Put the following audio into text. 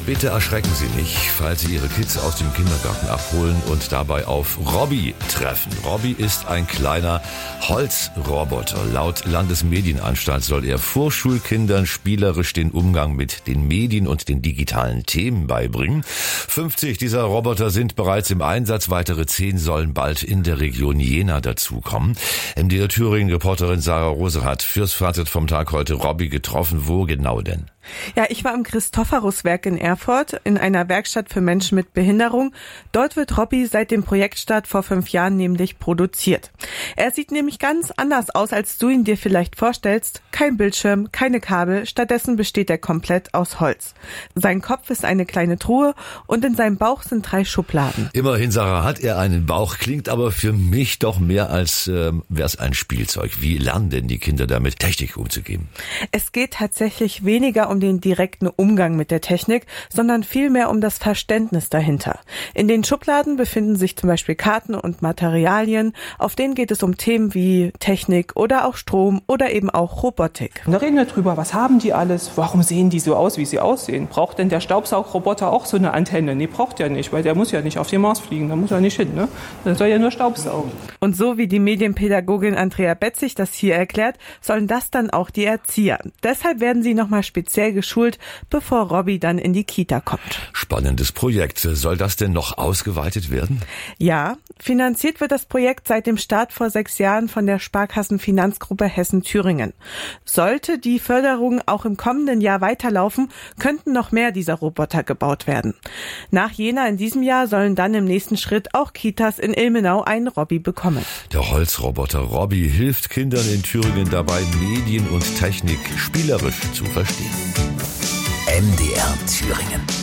Bitte erschrecken Sie nicht, falls Sie Ihre Kids aus dem Kindergarten abholen und dabei auf Robby treffen. Robby ist ein kleiner Holzroboter. Laut Landesmedienanstalt soll er Vorschulkindern spielerisch den Umgang mit den Medien und den digitalen Themen beibringen. 50 dieser Roboter sind bereits im Einsatz. Weitere 10 sollen bald in der Region Jena dazukommen. MDR Thüringen-Reporterin Sarah Rose hat fürs Fazit vom Tag heute Robby getroffen. Wo genau denn? Ja, ich war im Christophoruswerk in Erfurt in einer Werkstatt für Menschen mit Behinderung. Dort wird Robby seit dem Projektstart vor 5 Jahren nämlich produziert. Er sieht nämlich ganz anders aus, als du ihn dir vielleicht vorstellst. Kein Bildschirm, keine Kabel, stattdessen besteht er komplett aus Holz. Sein Kopf ist eine kleine Truhe und in seinem Bauch sind 3 Schubladen. Immerhin, Sarah, hat er einen Bauch, klingt aber für mich doch mehr als wäre es ein Spielzeug. Wie lernen denn die Kinder damit, Technik umzugehen? Es geht tatsächlich weniger um den direkten Umgang mit der Technik, sondern vielmehr um das Verständnis dahinter. In den Schubladen befinden sich zum Beispiel Karten und Materialien, auf denen geht es um Themen wie Technik oder auch Strom oder eben auch Robotik. Da reden wir drüber, was haben die alles, warum sehen die so aus, wie sie aussehen? Braucht denn der Staubsaugroboter auch so eine Antenne? Nee, braucht er nicht, weil der muss ja nicht auf den Mars fliegen, da muss er nicht hin, ne? Der soll ja nur Staubsaugen. Und so wie die Medienpädagogin Andrea Betzig das hier erklärt, sollen das dann auch die Erzieher. Deshalb werden sie nochmal speziell geschult, bevor Robby dann in die Kita kommt. Spannendes Projekt. Soll das denn noch ausgeweitet werden? Ja, finanziert wird das Projekt seit dem Start vor 6 Jahren von der Sparkassenfinanzgruppe Hessen-Thüringen. Sollte die Förderung auch im kommenden Jahr weiterlaufen, könnten noch mehr dieser Roboter gebaut werden. Nach Jena in diesem Jahr sollen dann im nächsten Schritt auch Kitas in Ilmenau einen Robby bekommen. Der Holzroboter Robby hilft Kindern in Thüringen dabei, Medien und Technik spielerisch zu verstehen. MDR Thüringen.